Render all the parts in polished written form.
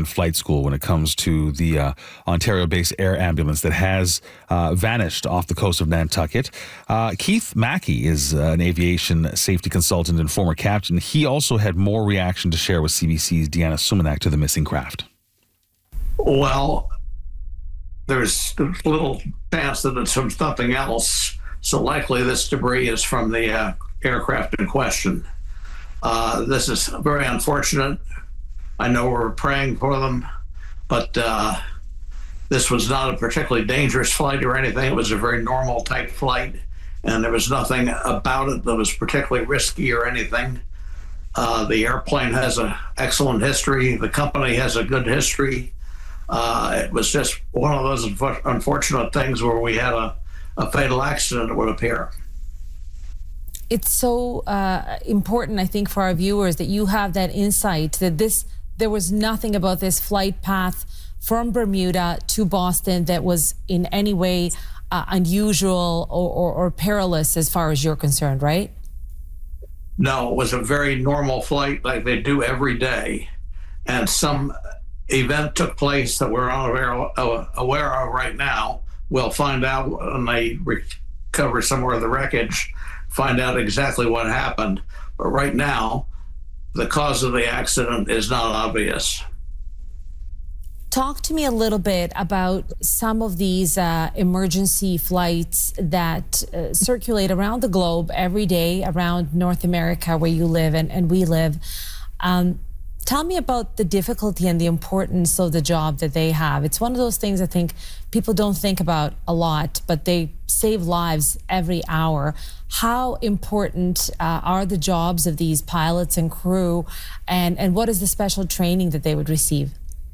Aviation Flight School when it comes to the Ontario-based air ambulance that has vanished off the coast of Nantucket. Keith Mackey is an aviation safety consultant and former captain. He also had more reaction to share with CBC's Deanna Sumanak to the missing craft. Well, there's little chance that it's from something else, so likely this debris is from the aircraft in question. This is very unfortunate. I know we're praying for them, but this was not a particularly dangerous flight or anything. It was a very normal type flight, and there was nothing about it that was particularly risky or anything. The airplane has an excellent history. The company has a good history. It was just one of those unfortunate things where we had a fatal accident, it would appear. It's so important, I think, for our viewers that you have that insight that there was nothing about this flight path from Bermuda to Boston that was in any way unusual or perilous as far as you're concerned, right? No, it was a very normal flight like they do every day. And some event took place that we're unaware of right now. We'll find out when they recover some more of the wreckage, find out exactly what happened. But right now, the cause of the accident is not obvious. Talk to me a little bit about some of these emergency flights that circulate around the globe every day around North America where you live and we live. Tell me about the difficulty and the importance of the job that they have. It's one of those things I think people don't think about a lot, but they save lives every hour. How important are the jobs of these pilots and crew, and what is the special training that they would receive?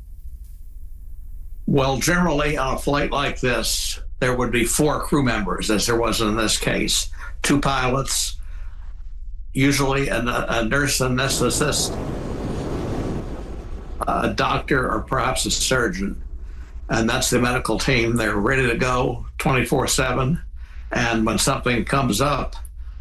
Well, generally on a flight like this, there would be 4 crew members, as there was in this case. 2 pilots, usually a nurse anesthetist, a doctor, or perhaps a surgeon. And that's the medical team. They're ready to go 24/7. And when something comes up,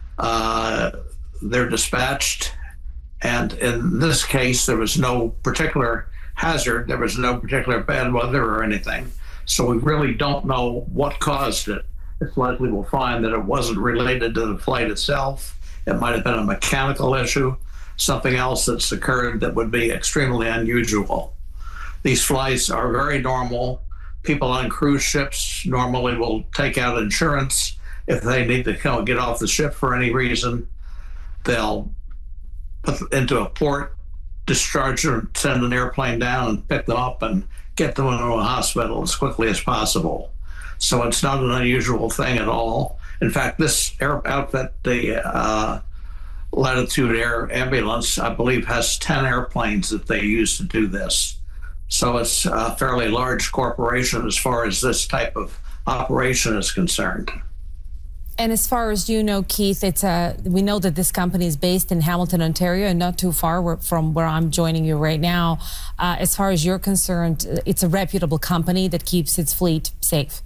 they're dispatched. And in this case, there was no particular hazard. There was no particular bad weather or anything. So we really don't know what caused it. It's likely we'll find that it wasn't related to the flight itself. It might have been a mechanical issue, something else that's occurred that would be extremely unusual. These flights are very normal. People on cruise ships normally will take out insurance. If they need to get off the ship for any reason, they'll put into a port, discharge them, send an airplane down and pick them up and get them into a hospital as quickly as possible. So it's not an unusual thing at all. In fact, this outfit, the Latitude Air Ambulance, I believe, has 10 airplanes that they use to do this. So it's a fairly large corporation as far as this type of operation is concerned. And as far as you know, Keith, we know that this company is based in Hamilton, Ontario, and not too far from where I'm joining you right now. As far as you're concerned, it's a reputable company that keeps its fleet safe.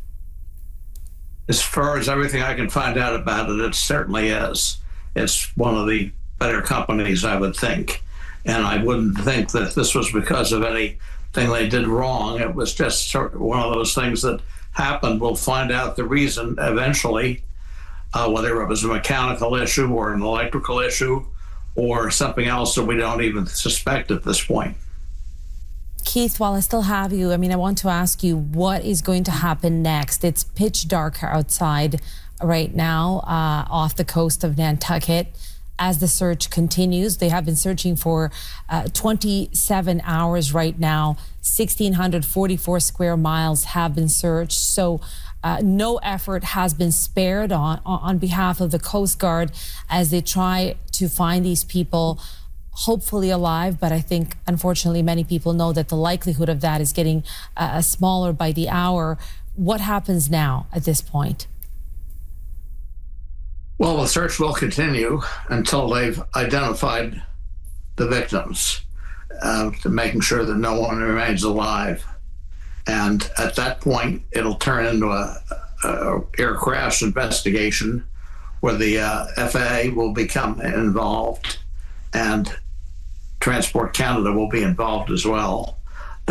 As far as everything I can find out about it, it certainly is. It's one of the better companies, I would think. And I wouldn't think that this was because of anything they did wrong. It was just sort of one of those things that happened. We'll find out the reason eventually, whether it was a mechanical issue or an electrical issue or something else that we don't even suspect at this point. Keith, while I still have you, I want to ask you what is going to happen next. It's pitch dark outside right now off the coast of Nantucket. As the search continues, they have been searching for 27 hours right now. 1,644 square miles have been searched. So no effort has been spared on behalf of the Coast Guard as they try to find these people, hopefully alive. But I think, unfortunately, many people know that the likelihood of that is getting smaller by the hour. What happens now at this point? Well, the search will continue until they've identified the victims, to making sure that no one remains alive. And at that point, it'll turn into a air crash investigation where the FAA will become involved and Transport Canada will be involved as well.